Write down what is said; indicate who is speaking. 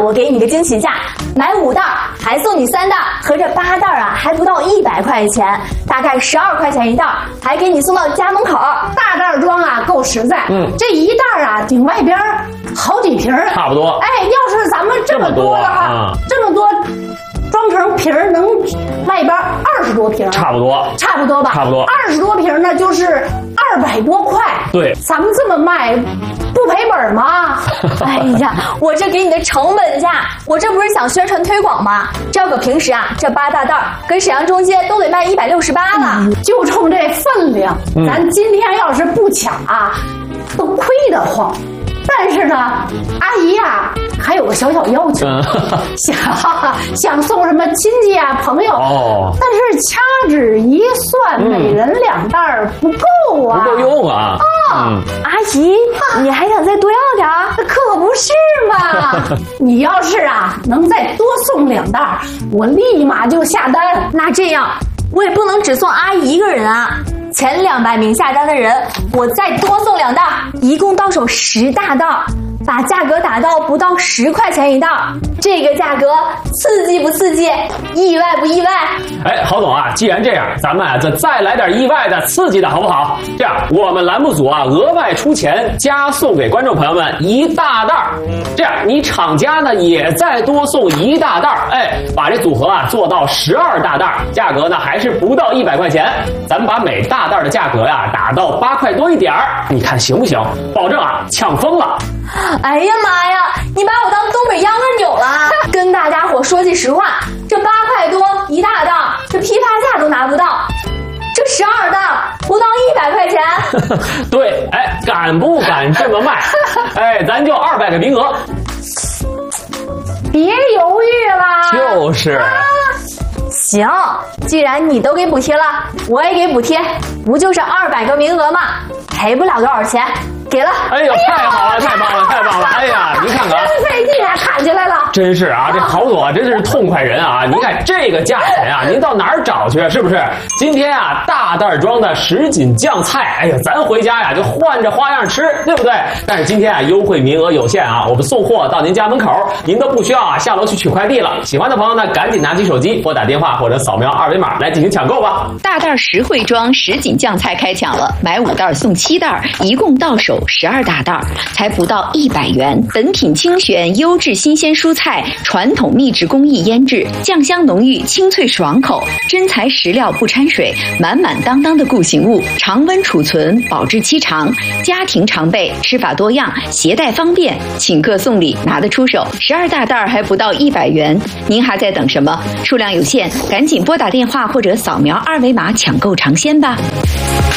Speaker 1: 我给你个惊喜价，买5袋还送你3袋，合着8袋啊，还不到100块钱，大概12块钱一袋，还给你送到家门口。
Speaker 2: 大袋装啊，够实在。这一袋啊，顶外边好几瓶，
Speaker 3: 差不多。
Speaker 2: 哎，要是咱们这么多的话，这么多装成瓶能外边20多瓶，
Speaker 3: 差不多，
Speaker 2: 差不多吧？
Speaker 3: 差不多
Speaker 2: 20多瓶呢，就是200多块。
Speaker 3: 对，
Speaker 2: 咱们这么卖，不赔本吗？
Speaker 1: 哎呀，我这给你的成本价，我这不是想宣传推广吗？照个平时啊，这8大袋跟沈阳中街都得卖168了，
Speaker 2: 就冲这分量，咱今天要是不抢啊，都亏得慌。但是呢，阿姨呀，还有个小小要求，想送什么亲戚啊、朋友，但是掐指一算，每人2袋不够啊，
Speaker 3: 不够用啊。
Speaker 1: 阿姨，你还想再多要点儿？
Speaker 2: 可不是嘛！你要是啊能再多送2袋，我立马就下单。
Speaker 1: 那这样，我也不能只送阿姨一个人啊。前200名下单的人，我再多送2袋，一共到手10大袋，把价格打到不到10块钱一袋。这个价格刺激不刺激？意外不意外？
Speaker 3: 哎，郝总啊，既然这样，咱们啊再来点意外的、刺激的，好不好？这样，我们栏目组啊额外出钱加送给观众朋友们1大袋。这样，你厂家呢也再多送1大袋，哎，把这组合啊做到12大袋，价格呢还是不到100块钱。咱们把每大袋的价格呀打到8块多一点儿，你看行不行？保证啊抢疯了！
Speaker 1: 哎呀妈呀，你把我当东北秧歌扭了！跟大家伙说句实话，这8块多1大袋，这批发价都拿不到，这12袋不到100块钱。
Speaker 3: 对，哎，敢不敢这么卖？哎，咱就200个名额。
Speaker 2: 别犹豫了。
Speaker 3: 就是。
Speaker 1: 行，既然你都给补贴了，我也给补贴，不就是200个名额吗？赔不了多少钱，给了。
Speaker 3: 哎呦，太好了，太棒了，太棒了！哎呀，您看看，
Speaker 2: 真费劲啊，砍下来了。
Speaker 3: 真是啊，这郝总啊，真是痛快人啊！您看这个价钱啊，您到哪儿找去？是不是？今天啊，大袋装的什锦酱菜，哎呀，咱回家呀就换着花样吃，对不对？但是今天啊，优惠名额有限啊，我们送货到您家门口，您都不需要啊下楼去取快递了。喜欢的朋友呢，赶紧拿起手机拨打电话或者扫描2维码来进行抢购吧。
Speaker 4: 大袋实惠装什锦酱菜开抢了，买5袋送7袋，一共到手12大袋，才不到100元。本品精选，优质新鲜蔬菜，传统秘制工艺腌制，酱香浓郁，清脆爽口，真材实料不掺水，满满当当的固形物，常温储存，保质期长，家庭常备，吃法多样，携带方便，请客送礼拿得出手。12大袋还不到100元，您还在等什么？数量有限，赶紧拨打电话或者扫描2维码抢购尝鲜吧。